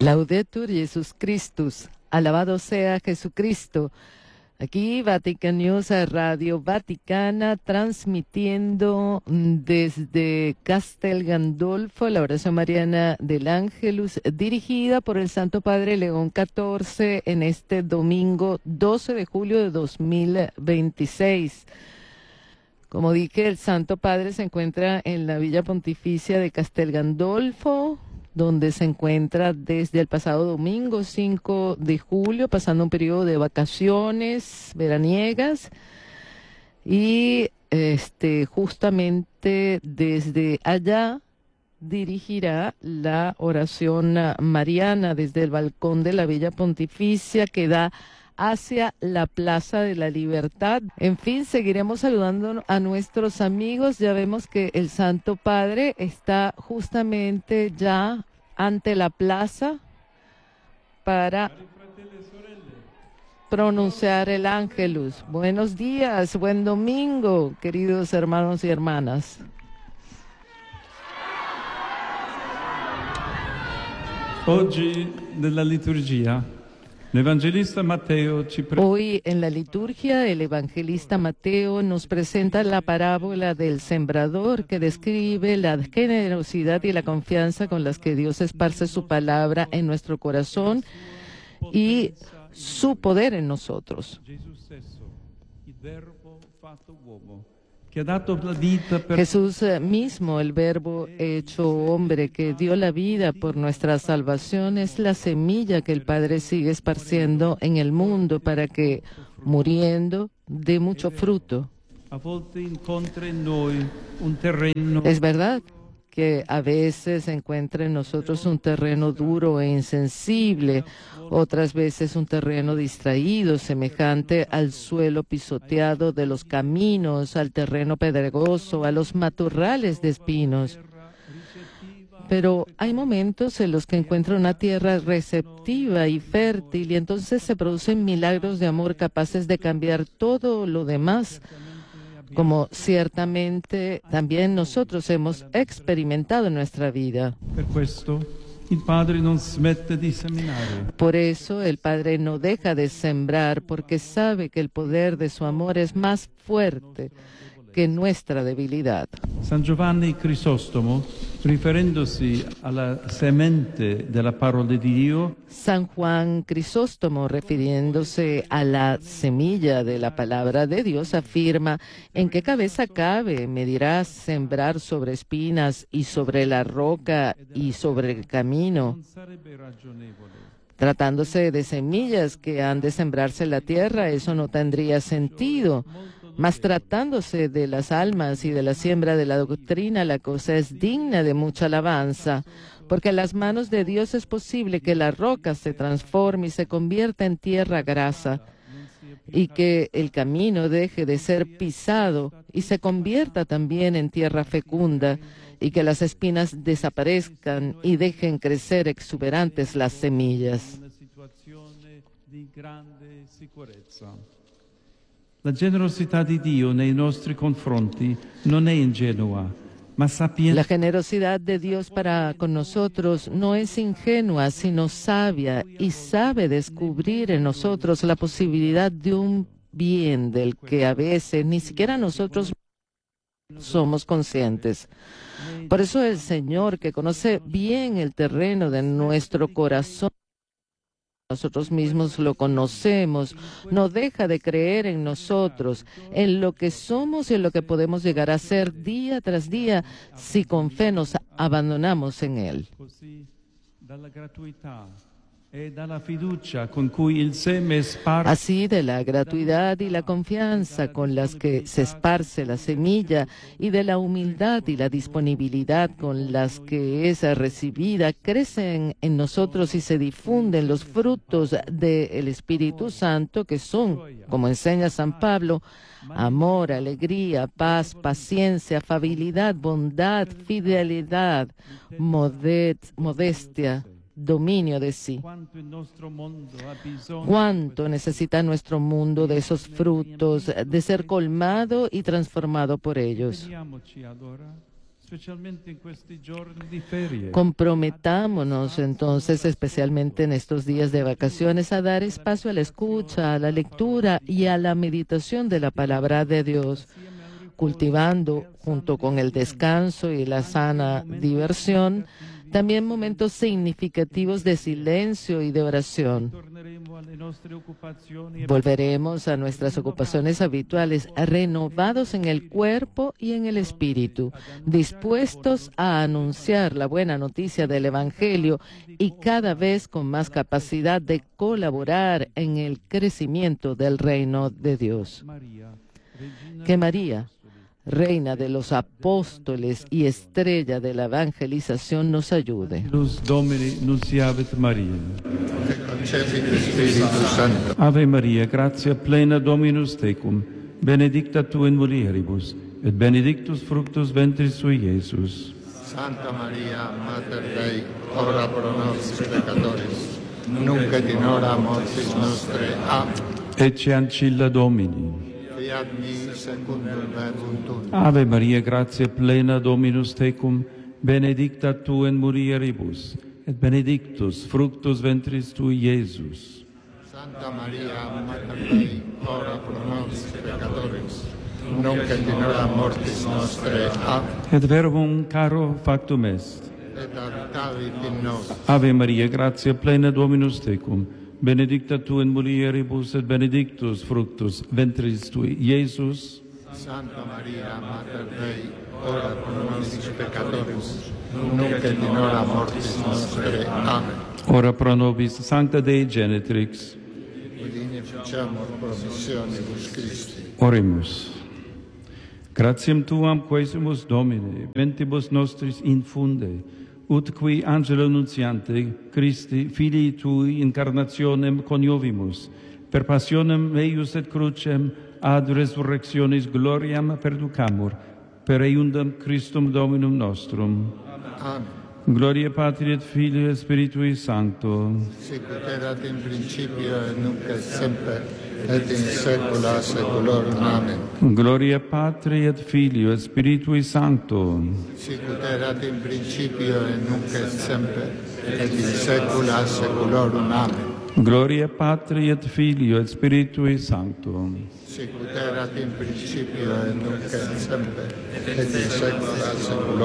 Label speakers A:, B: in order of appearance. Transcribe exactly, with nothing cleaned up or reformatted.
A: Laudetur Jesus Christus, alabado sea Jesucristo. Aquí Vatican News, Radio Vaticana, transmitiendo desde Castel Gandolfo la oración mariana del Ángelus, dirigida por el Santo Padre León catorce en este domingo doce de julio de dos mil veintiséis. Como dije, el Santo Padre se encuentra en la Villa Pontificia de Castel Gandolfo, donde se encuentra desde el pasado domingo cinco de julio, pasando un periodo de vacaciones veraniegas, y este justamente desde allá dirigirá la oración mariana desde el balcón de la Villa Pontificia que da hacia la Plaza de la Libertad. En fin, seguiremos saludando a nuestros amigos. Ya vemos que el Santo Padre está justamente ya ante la plaza para pronunciar el Ángelus. Buenos días, buen domingo, queridos hermanos y hermanas.
B: Oggi nella liturgia l'Evangelista Matteo ci pre-
A: Hoy en la liturgia el evangelista Mateo nos presenta la parábola del sembrador que describe la generosidad y la confianza con las que Dios esparce su palabra en nuestro corazón y su poder en nosotros.
B: Gesù stesso, il Verbo fatto uomo, che ha dato la vita per
A: Jesús mismo, el Verbo hecho hombre, que dio la vida por nuestra salvación, es la semilla que el Padre sigue esparciendo en el mundo para que, muriendo, dé mucho fruto.
B: a volte incontra in noi un terreno
A: Es verdad que a veces se encuentra en nosotros un terreno duro e insensible, otras veces un terreno distraído, semejante al suelo pisoteado de los caminos, al terreno pedregoso, a los matorrales de espinos. Pero hay momentos en los que encuentra una tierra receptiva y fértil y entonces se producen milagros de amor capaces de cambiar todo lo demás, como ciertamente también nosotros hemos experimentado en nuestra vida.
B: Per questo il Padre non smette di seminare.
A: Por eso el Padre no deja de sembrar, porque sabe que el poder de su amor es más fuerte que nuestra debilidad.
B: San Giovanni Crisostomo, riferendosi alla semente della parola di Dio,
A: San Juan Crisóstomo, refiriéndose a la semilla de la palabra de Dios, afirma: ¿en qué cabeza cabe? Me dirás sembrar sobre espinas y sobre la roca y sobre el camino.
B: non sarebbe ragionevole.
A: Tratándose de semillas que han de sembrarse en la tierra, eso no tendría sentido. Mas tratándose de las almas y de la siembra de la doctrina, la cosa es digna de mucha alabanza, porque en las manos de Dios es posible que la roca se transforme y se convierta en tierra grasa, y que el camino deje de ser pisado y se convierta también en tierra fecunda, y que las espinas desaparezcan y dejen crecer exuberantes las semillas.
B: Una situazione di grande sicurezza. La generosità di Dio nei nostri confronti non è ingenua, ma
A: La
B: sapiente.
A: generosidad de Dios para con nosotros no es ingenua, sino sabia, y sabe descubrir en nosotros la posibilidad de un bien del que a veces ni siquiera nosotros somos conscientes. Por eso el Señor, que conoce bien el terreno de nuestro corazón, nosotros mismos lo conocemos, no deja de creer en nosotros, en lo que somos y en lo que podemos llegar a ser día tras día si con fe nos abandonamos en Él.
B: Così dalla gratuità e dalla fiducia con cui il seme spar-
A: Así, de la gratuidad y la confianza con las que se esparce la semilla y de la humildad y la disponibilidad con las que es recibida, crecen en nosotros y se difunden los frutos del Espíritu Santo, que son, como enseña San Pablo, amor, alegría, paz, paciencia, afabilidad, bondad, fidelidad, modet- modestia, dominio de sí.
B: quanto il nostro mondo ha bisogno
A: Cuánto necesita nuestro mundo de esos frutos, de ser colmado y transformado por ellos.
B: Vediamoci allora specialmente in questi giorni di ferie.
A: Comprometámonos entonces, especialmente en estos días de vacaciones, a dar espacio a la escucha, a la lectura y a la meditación de la palabra de Dios, cultivando, junto con el descanso y la sana diversión, también momentos significativos de silencio y de oración. Volveremos a nuestras ocupaciones habituales, renovados en el cuerpo y en el espíritu, dispuestos a anunciar la buena noticia del Evangelio y cada vez con más capacidad de colaborar en el crecimiento del reino de Dios. Que María, Reina de los apóstoles y estrella de la evangelización, nos ayude.
B: Luz Domini nunciavit Maria.
C: Concepit Spiritus Sancto.
B: Ave Maria, gratia plena Dominus tecum, benedicta tu in mulieribus, et benedictus fructus ventris tui, Iesus.
C: Santa Maria, Mater Dei, ora pro nobis peccatoribus, nunc et in hora mortis nostrae. Amen.
B: Ecce ancilla Domini.
C: Fiat mi secundum verbum tuum.
B: Ave Maria, gratia plena Dominus tecum, benedicta tu in mulieribus, et benedictus fructus ventris tui, Iesus.
C: Santa Maria, Mater Dei, ora pro nobis peccatoribus, nunc et in hora mortis nostrae. Amen.
B: Et verbum caro factum est.
C: Et habitavit in nos.
B: Ave Maria, gratia plena Dominus tecum, benedicta tu in mulieribus, et benedictus fructus ventris tui, Iesus.
C: Santa Maria, Mater Dei, ora pro nobis peccatoribus, nunc et in hora mortis nostrae. Amen.
B: Ora pro nobis Sancta Dei Genitrix.
C: Udine facciamur promissionibus Christi.
B: Oremus. Gratiam tuam quaesimus Domine, ventibus nostris infunde, ut qui angelo nuntiante Christi, filii tui incarnationem coniovimus, per passionem eius et crucem ad resurrectionis gloriam perducamur, per eiundam Christum Dominum nostrum.
C: Amen.
B: Gloria Patri et Filii et Spiritui Sancto.
C: Sicut erat in principio et nunc et semper, et in saecula saeculorum. Amen.
B: Gloria Patri et Filii et Spiritui Sancto.
C: Sicut erat in principio et nunc et semper, et in saecula saeculorum. Amen.
B: Gloria Patri et Filii et Spiritui Sancto.
C: Sicut erat in principio et nunc et semper, et in saecula saeculorum.